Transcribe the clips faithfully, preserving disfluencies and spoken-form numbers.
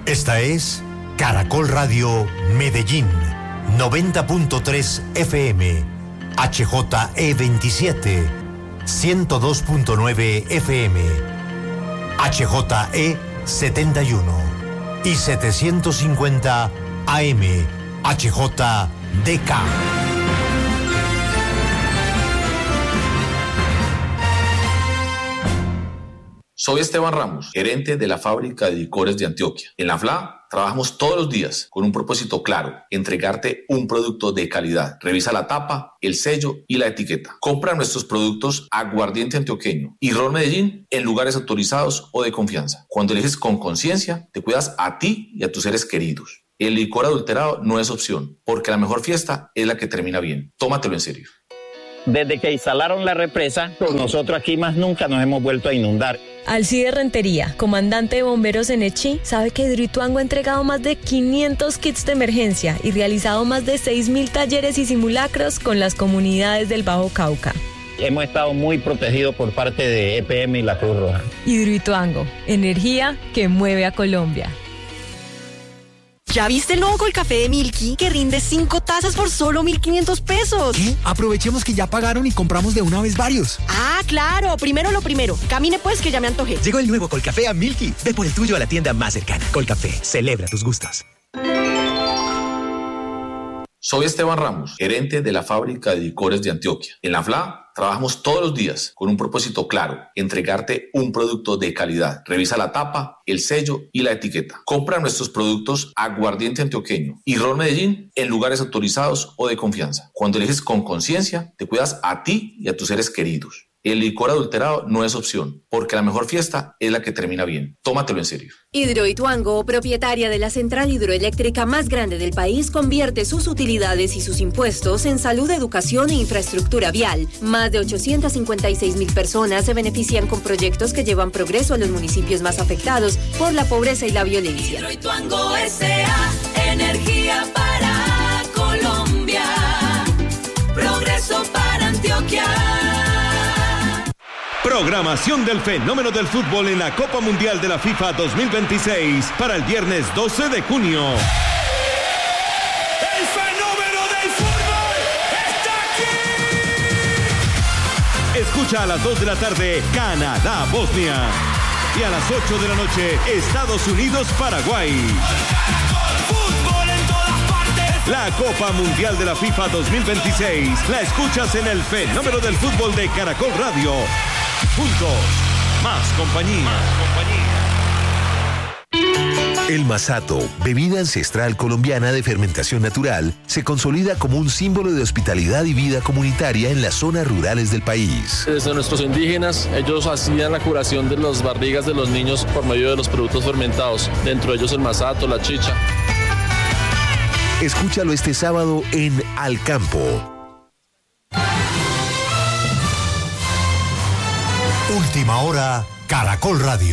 Esta es Caracol Radio Medellín, noventa punto tres F M, H J E veintisiete, ciento dos punto nueve F M, H J E setenta y uno y setecientos cincuenta A M, H J D K. Soy Esteban Ramos, gerente de la fábrica de licores de Antioquia. En la F L A trabajamos todos los días con un propósito claro: entregarte un producto de calidad. Revisa la tapa, el sello y la etiqueta. Compra nuestros productos Aguardiente Antioqueño y Ron Medellín en lugares autorizados o de confianza. Cuando eliges con conciencia, te cuidas a ti y a tus seres queridos. El licor adulterado no es opción, porque la mejor fiesta es la que termina bien. Tómatelo en serio. Desde que instalaron la represa, nosotros aquí más nunca nos hemos vuelto a inundar. Alcide Rentería, comandante de bomberos en Echí, sabe que Hidroituango ha entregado más de quinientos kits de emergencia y realizado más de seis mil talleres y simulacros con las comunidades del Bajo Cauca. Hemos estado muy protegidos por parte de E P M y la Cruz Roja. Hidroituango, energía que mueve a Colombia. ¿Ya viste el nuevo Colcafé de Milky que rinde cinco tazas por solo mil quinientos pesos? ¿Qué? Aprovechemos que ya pagaron y compramos de una vez varios. Ah, claro. Primero lo primero. Camine pues que ya me antojé. Llegó el nuevo Colcafé a Milky. Ve por el tuyo a la tienda más cercana. Colcafé, celebra tus gustos. Soy Esteban Ramos, gerente de la fábrica de licores de Antioquia. En la F L A trabajamos todos los días con un propósito claro: entregarte un producto de calidad. Revisa la tapa, el sello y la etiqueta. Compra nuestros productos Aguardiente Antioqueño y Ron Medellín en lugares autorizados o de confianza. Cuando eliges con conciencia, te cuidas a ti y a tus seres queridos. El licor adulterado no es opción, porque la mejor fiesta es la que termina bien. Tómatelo en serio. Hidroituango, propietaria de la central hidroeléctrica más grande del país, convierte sus utilidades y sus impuestos en salud, educación e infraestructura vial. Más de ochocientas cincuenta y seis mil personas se benefician con proyectos que llevan progreso a los municipios más afectados por la pobreza y la violencia. Hidroituango S A, energía para Colombia, progreso para Antioquia. Programación del fenómeno del fútbol en la Copa Mundial de la FIFA dos mil veintiséis para el viernes doce de junio. ¡El fenómeno del fútbol está aquí! Escucha a las dos de la tarde Canadá-Bosnia y a las ocho de la noche Estados Unidos-Paraguay. ¡Fútbol en todas partes! La Copa Mundial de la FIFA dos mil veintiséis la escuchas en el fenómeno del fútbol de Caracol Radio. Juntos, más compañía. El masato, bebida ancestral colombiana de fermentación natural, se consolida como un símbolo de hospitalidad y vida comunitaria en las zonas rurales del país. Desde nuestros indígenas, ellos hacían la curación de las barrigas de los niños por medio de los productos fermentados, dentro de ellos el masato, la chicha. Escúchalo este sábado en Al Campo. Última hora, Caracol Radio.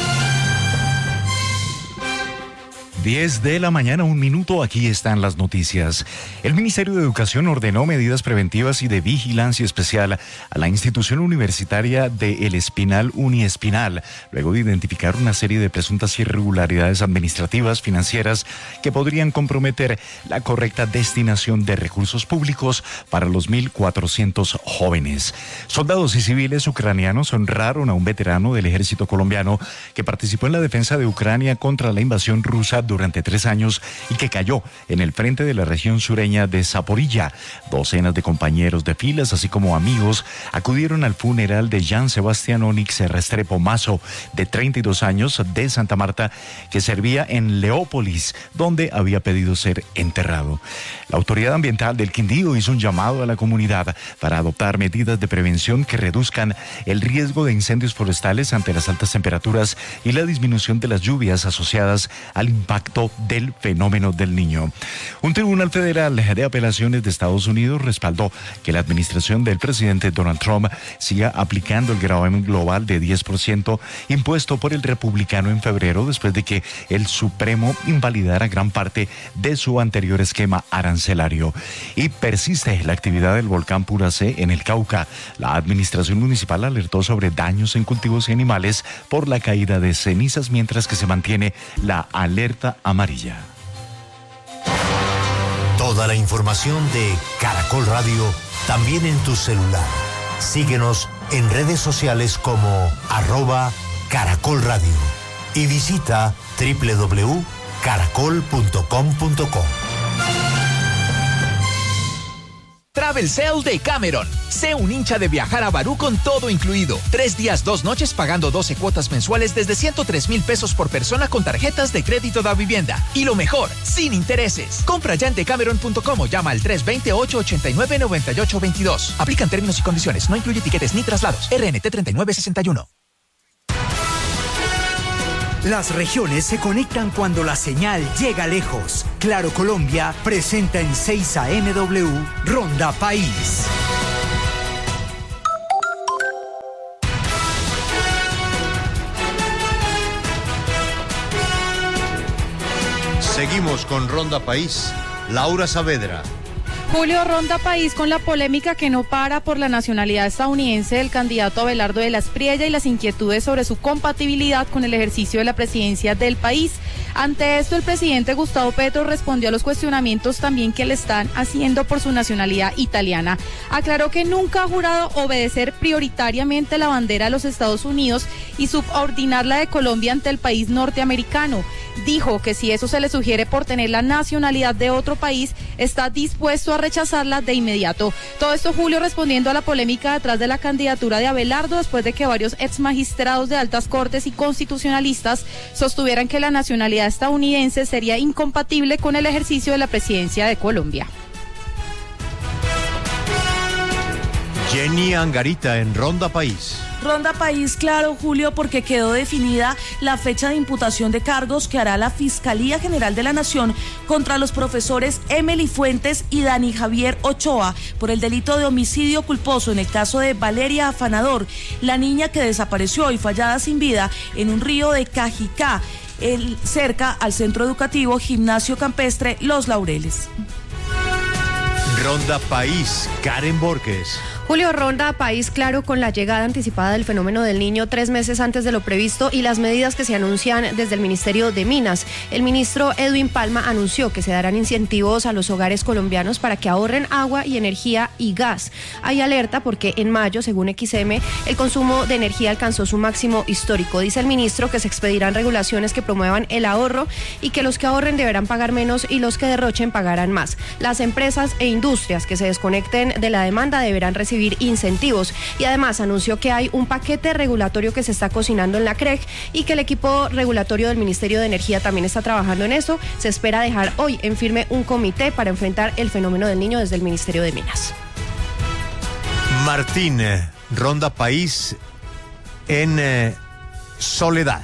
diez de la mañana, un minuto, aquí están las noticias. El Ministerio de Educación ordenó medidas preventivas y de vigilancia especial a la institución universitaria de El Espinal Uniespinal, luego de identificar una serie de presuntas irregularidades administrativas, financieras, que podrían comprometer la correcta destinación de recursos públicos para los mil cuatrocientos jóvenes. Soldados y civiles ucranianos honraron a un veterano del ejército colombiano que participó en la defensa de Ucrania contra la invasión rusa durante tres años y que cayó en el frente de la región sureña de Zaporilla. Docenas de compañeros de filas, así como amigos, acudieron al funeral de Jean Sebastián Onix Restrepo Mazo, de treinta y dos años, de Santa Marta, que servía en Leópolis, donde había pedido ser enterrado. La autoridad ambiental del Quindío hizo un llamado a la comunidad para adoptar medidas de prevención que reduzcan el riesgo de incendios forestales ante las altas temperaturas y la disminución de las lluvias asociadas al impacto impacto del fenómeno del Niño. Un tribunal federal de apelaciones de Estados Unidos respaldó que la administración del presidente Donald Trump siga aplicando el gravamen global de diez por ciento impuesto por el republicano en febrero, después de que el Supremo invalidara gran parte de su anterior esquema arancelario. Y persiste la actividad del volcán Puracé en el Cauca. La administración municipal alertó sobre daños en cultivos y animales por la caída de cenizas, mientras que se mantiene la alerta amarilla. Toda la información de Caracol Radio también en tu celular. Síguenos en redes sociales como arroba Caracol Radio y visita doble u doble u doble u punto caracol punto com punto co. Travel Sale de Cameron. Sé un hincha de viajar a Barú con todo incluido. Tres días, dos noches pagando doce cuotas mensuales desde ciento tres mil pesos por persona con tarjetas de crédito de vivienda. Y lo mejor, sin intereses. Compra ya en decameron punto com o llama al tres dos cero, ocho ocho nueve, nueve ocho dos dos. Aplican términos y condiciones. No incluye tiquetes ni traslados. R N T treinta y nueve sesenta y uno. Las regiones se conectan cuando la señal llega lejos. Claro Colombia presenta en seis A M W Ronda País. Seguimos con Ronda País. Laura Saavedra. Julio, Ronda País con la polémica que no para por la nacionalidad estadounidense del candidato Abelardo de la Espriella y las inquietudes sobre su compatibilidad con el ejercicio de la presidencia del país. Ante esto, el presidente Gustavo Petro respondió a los cuestionamientos también que le están haciendo por su nacionalidad italiana. Aclaró que nunca ha jurado obedecer prioritariamente la bandera de los Estados Unidos y subordinar la de Colombia ante el país norteamericano. Dijo que si eso se le sugiere por tener la nacionalidad de otro país, está dispuesto a rechazarla de inmediato. Todo esto, Julio, respondiendo a la polémica detrás de la candidatura de Abelardo, después de que varios ex magistrados de altas cortes y constitucionalistas sostuvieran que la nacionalidad estadounidense sería incompatible con el ejercicio de la presidencia de Colombia. Jenny Angarita en Ronda País. Ronda País, claro, Julio, porque quedó definida la fecha de imputación de cargos que hará la Fiscalía General de la Nación contra los profesores Emily Fuentes y Dani Javier Ochoa por el delito de homicidio culposo en el caso de Valeria Afanador, la niña que desapareció y fue hallada sin vida en un río de Cajicá, el, cerca al centro educativo Gimnasio Campestre Los Laureles. Ronda País, Karen Borges. Julio, Ronda País, claro, con la llegada anticipada del fenómeno del Niño tres meses antes de lo previsto y las medidas que se anuncian desde el Ministerio de Minas. El ministro Edwin Palma anunció que se darán incentivos a los hogares colombianos para que ahorren agua y energía y gas. Hay alerta porque en mayo, según X M, el consumo de energía alcanzó su máximo histórico. Dice el ministro que se expedirán regulaciones que promuevan el ahorro y que los que ahorren deberán pagar menos y los que derrochen pagarán más. Las empresas e industrias que se desconecten de la demanda deberán recibir incentivos, y además anunció que hay un paquete regulatorio que se está cocinando en la C R E G y que el equipo regulatorio del Ministerio de Energía también está trabajando en eso. Se espera dejar hoy en firme un comité para enfrentar el fenómeno del Niño desde el Ministerio de Minas. Martín, Ronda País en eh, Soledad.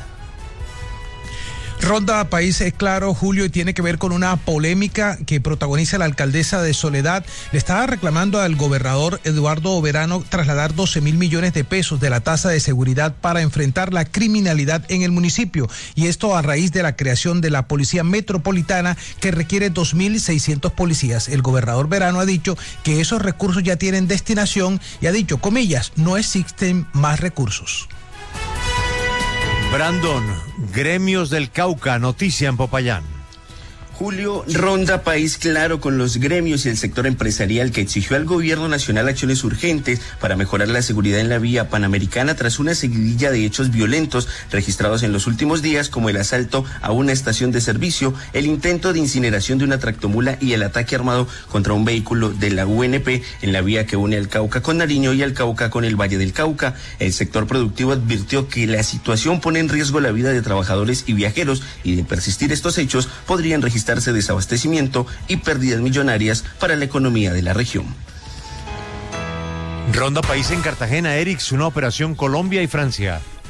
Ronda País es claro, Julio, y tiene que ver con una polémica que protagoniza la alcaldesa de Soledad. Le estaba reclamando al gobernador Eduardo Verano trasladar doce mil millones de pesos de la tasa de seguridad para enfrentar la criminalidad en el municipio. Y esto a raíz de la creación de la Policía Metropolitana, que requiere dos mil seiscientos policías. El gobernador Verano ha dicho que esos recursos ya tienen destinación y ha dicho, comillas, no existen más recursos. Brandon, Gremios del Cauca, noticia en Popayán. Julio, Ronda País, claro, con los gremios y el sector empresarial que exigió al gobierno nacional acciones urgentes para mejorar la seguridad en la vía panamericana tras una seguidilla de hechos violentos registrados en los últimos días, como el asalto a una estación de servicio, el intento de incineración de una tractomula y el ataque armado contra un vehículo de la U N P en la vía que une al Cauca con Nariño y al Cauca con el Valle del Cauca. El sector productivo advirtió que la situación pone en riesgo la vida de trabajadores y viajeros, y de persistir estos hechos podrían registrar desabastecimiento y pérdidas millonarias para la economía de la región. Ronda País en Cartagena, Erix, una operación Colombia y Francia.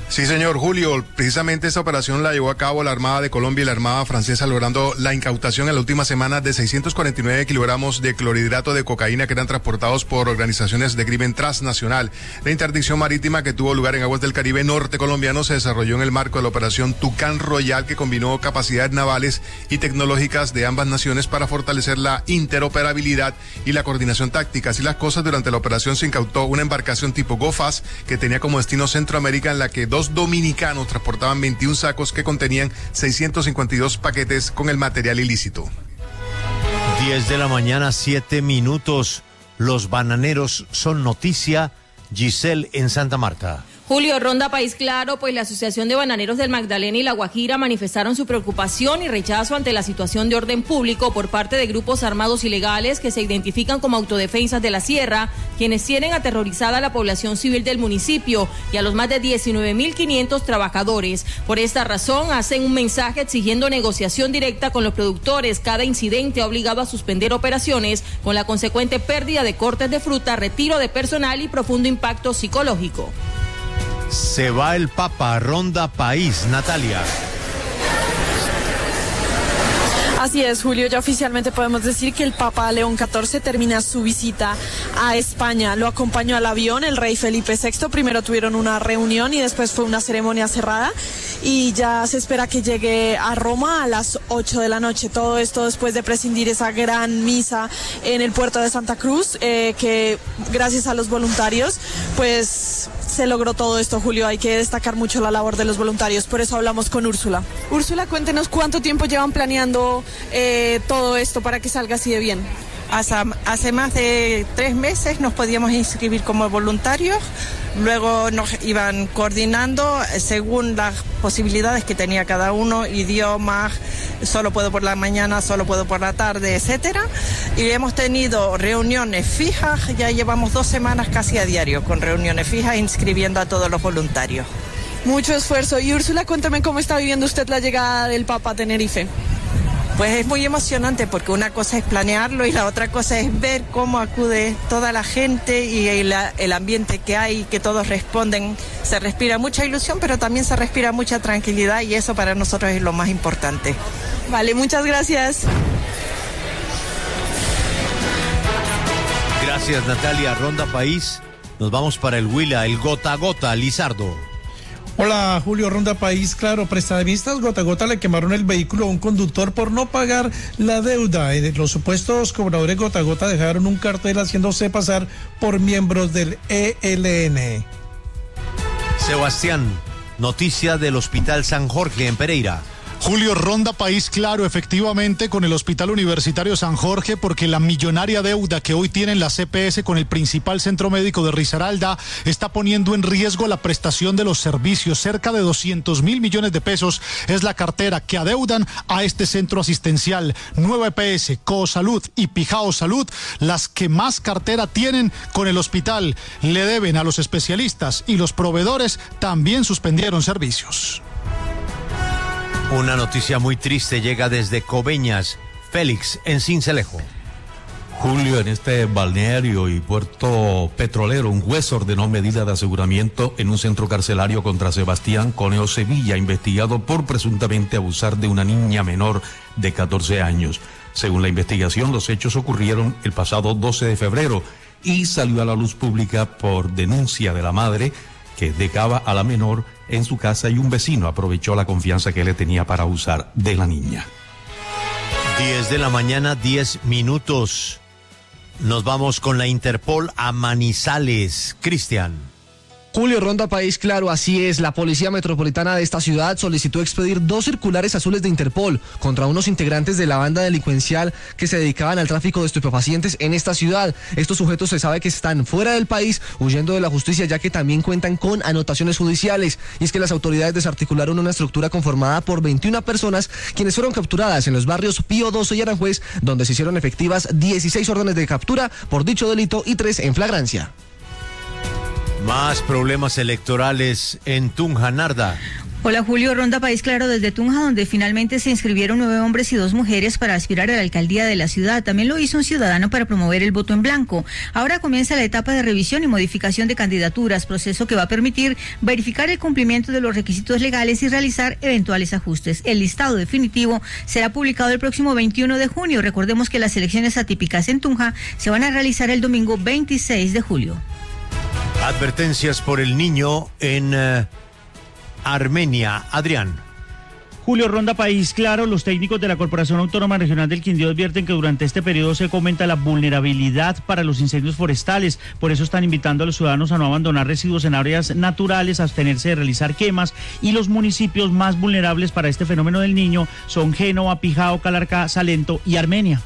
Sí, señor Julio, precisamente esta operación la llevó a cabo la Armada de Colombia y la Armada francesa, logrando la incautación en la última semana de seiscientos cuarenta y nueve kilogramos de clorhidrato de cocaína que eran transportados por organizaciones de crimen transnacional. La interdicción marítima que tuvo lugar en aguas del Caribe norte colombiano se desarrolló en el marco de la operación Tucán Royal, que combinó capacidades navales y tecnológicas de ambas naciones para fortalecer la interoperabilidad y la coordinación táctica. Así las cosas, durante la operación se incautó una embarcación tipo GoFast que tenía como destino Centroamérica, en la que dos dominicanos transportaban veintiún sacos que contenían seiscientos cincuenta y dos paquetes con el material ilícito. diez de la mañana, siete minutos. Los bananeros son noticia. Giselle en Santa Marta. Julio, Ronda País Claro, pues la Asociación de Bananeros del Magdalena y La Guajira manifestaron su preocupación y rechazo ante la situación de orden público por parte de grupos armados ilegales que se identifican como autodefensas de la sierra, quienes tienen aterrorizada a la población civil del municipio y a los más de diecinueve mil quinientos trabajadores. Por esta razón, hacen un mensaje exigiendo negociación directa con los productores. Cada incidente ha obligado a suspender operaciones, con la consecuente pérdida de cortes de fruta, retiro de personal y profundo impacto psicológico. Se va el Papa, Ronda País, Natalia. Así es, Julio, ya oficialmente podemos decir que el Papa León catorce termina su visita a España. Lo acompañó al avión el rey Felipe sexto. Primero tuvieron una reunión y después fue una ceremonia cerrada. Y ya se espera que llegue a Roma a las ocho de la noche. Todo esto después de prescindir esa gran misa en el puerto de Santa Cruz, eh, que gracias a los voluntarios, pues se logró todo esto, Julio. Hay que destacar mucho la labor de los voluntarios. Por eso hablamos con Úrsula. Úrsula, cuéntenos cuánto tiempo llevan planeando eh, todo esto para que salga así de bien. Hace, hace más de tres meses nos podíamos inscribir como voluntarios, luego nos iban coordinando según las posibilidades que tenía cada uno, idiomas, solo puedo por la mañana, solo puedo por la tarde, etcétera. Y hemos tenido reuniones fijas, ya llevamos dos semanas casi a diario con reuniones fijas inscribiendo a todos los voluntarios. Mucho esfuerzo. Y Úrsula, cuéntame cómo está viviendo usted la llegada del Papa a Tenerife. Pues es muy emocionante porque una cosa es planearlo y la otra cosa es ver cómo acude toda la gente y el, el ambiente que hay, que todos responden. Se respira mucha ilusión, pero también se respira mucha tranquilidad y eso para nosotros es lo más importante. Vale, muchas gracias. Gracias, Natalia. Ronda País. Nos vamos para el Huila, el Gota a Gota, Lizardo. Hola, Julio, Ronda País, claro, prestamistas gota a gota le quemaron el vehículo a un conductor por no pagar la deuda. Los supuestos cobradores gota a gota dejaron un cartel haciéndose pasar por miembros del E L N. Sebastián, noticia del Hospital San Jorge en Pereira. Julio, Ronda País Claro, efectivamente, con el Hospital Universitario San Jorge, porque la millonaria deuda que hoy tienen la C P S con el principal centro médico de Risaralda está poniendo en riesgo la prestación de los servicios. Cerca de doscientos mil millones de pesos es la cartera que adeudan a este centro asistencial. Nueva E P S, Cosalud y Pijao Salud, las que más cartera tienen con el hospital, le deben a los especialistas y los proveedores también suspendieron servicios. Una noticia muy triste llega desde Coveñas. Félix, en Sincelejo. Julio, en este balneario y puerto petrolero, un juez ordenó medida de aseguramiento en un centro carcelario contra Sebastián Coneo Sevilla, investigado por presuntamente abusar de una niña menor de catorce años. Según la investigación, los hechos ocurrieron el pasado doce de febrero y salió a la luz pública por denuncia de la madre, que dejaba a la menor en su casa y un vecino aprovechó la confianza que le tenía para abusar de la niña. diez de la mañana, diez minutos. Nos vamos con la Interpol a Manizales. Cristian. Julio, Ronda País Claro, así es. La Policía Metropolitana de esta ciudad solicitó expedir dos circulares azules de Interpol contra unos integrantes de la banda delincuencial que se dedicaban al tráfico de estupefacientes en esta ciudad. Estos sujetos se sabe que están fuera del país huyendo de la justicia, ya que también cuentan con anotaciones judiciales. Y es que las autoridades desarticularon una estructura conformada por veintiuna personas quienes fueron capturadas en los barrios Pío doce y Aranjuez, donde se hicieron efectivas dieciséis órdenes de captura por dicho delito y tres en flagrancia. Más problemas electorales en Tunja, Narda. Hola Julio, Ronda País Claro desde Tunja, donde finalmente se inscribieron nueve hombres y dos mujeres para aspirar a la alcaldía de la ciudad. También lo hizo un ciudadano para promover el voto en blanco. Ahora comienza la etapa de revisión y modificación de candidaturas, proceso que va a permitir verificar el cumplimiento de los requisitos legales y realizar eventuales ajustes. El listado definitivo será publicado el próximo veintiuno de junio. Recordemos que las elecciones atípicas en Tunja se van a realizar el domingo veintiséis de julio. Advertencias por el niño en uh, Armenia. Adrián. Julio, Ronda País Claro, los técnicos de la Corporación Autónoma Regional del Quindío advierten que durante este periodo se aumenta la vulnerabilidad para los incendios forestales. Por eso están invitando a los ciudadanos a no abandonar residuos en áreas naturales, a abstenerse de realizar quemas, y los municipios más vulnerables para este fenómeno del niño son Génova, Pijao, Calarcá, Salento y Armenia.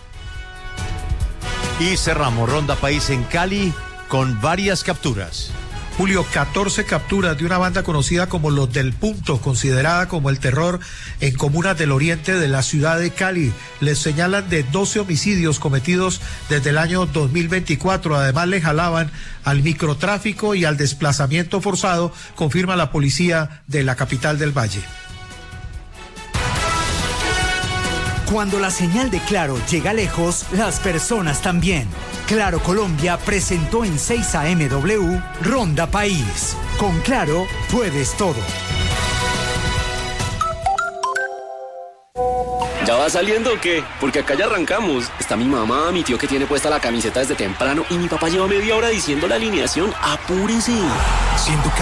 Y cerramos Ronda País en Cali con varias capturas. Julio, catorce capturas de una banda conocida como Los del Punto, considerada como el terror en comunas del oriente de la ciudad de Cali. Les señalan de doce homicidios cometidos desde el año dos mil veinticuatro. Además, le jalaban al microtráfico y al desplazamiento forzado, confirma la policía de la capital del Valle. Cuando la señal de Claro llega lejos, las personas también. Claro Colombia presentó en seis A M W Ronda País. Con Claro puedes todo. ¿Ya va saliendo o qué? Porque acá ya arrancamos. Está mi mamá, mi tío que tiene puesta la camiseta desde temprano y mi papá lleva media hora diciendo la alineación. ¡Apúrese! Si en tu